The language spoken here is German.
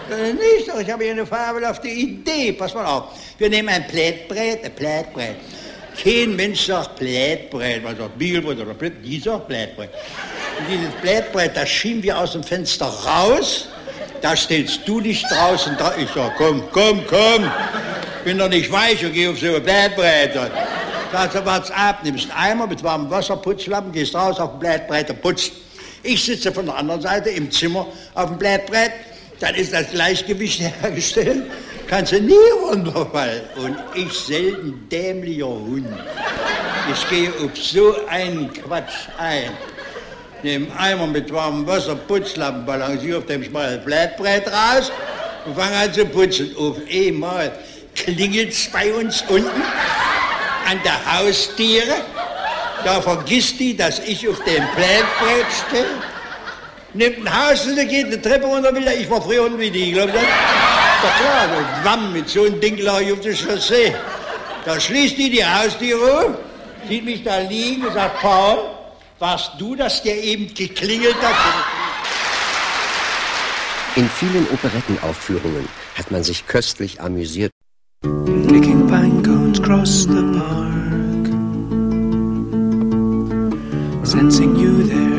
Nicht, doch, ich habe hier eine fabelhafte Idee. Pass mal auf. Wir nehmen ein Plättbrett. Kein Mensch sagt Plättbrett. Man sagt Biegelbrett oder Brett. Die sagt Plättbrett. Und dieses Plättbrett, das schieben wir aus dem Fenster raus. Da stellst du dich draußen da. Ich sag, komm. Bin doch nicht weich und geh auf so ein Plättbrett. Sagst du, warte ab, nimmst einen Eimer mit warmem Wasser, Putzlappen, gehst raus auf dem Plättbrett und putzt. Ich sitze von der anderen Seite im Zimmer auf dem Plättbrett. Dann ist das Gleichgewicht hergestellt. Kannst du nie runterfallen. Und ich selten dämlicher Hund. Ich gehe auf so einen Quatsch ein. Nehme Eimer mit warmem Wasser, Putzlappen, balanciere auf dem schmalen Plättbrett raus und fange an zu putzen. Auf einmal klingelt's bei uns unten an der Haustüre. Da vergisst die, dass ich auf dem Plättbrett stehe. Nimmt ein Haus und geht eine Treppe runter wieder. Ich war früher unten wie die, glaub ich. Doch klar, so Wamm mit so einem Ding lag ich auf der Chaussee. Da schließt die Haustüre auf, sieht mich da liegen und sagt, Paul, warst du, dass der eben geklingelt hat? In vielen Operettenaufführungen hat man sich köstlich amüsiert. Kicking pine cones across the park, sensing you there.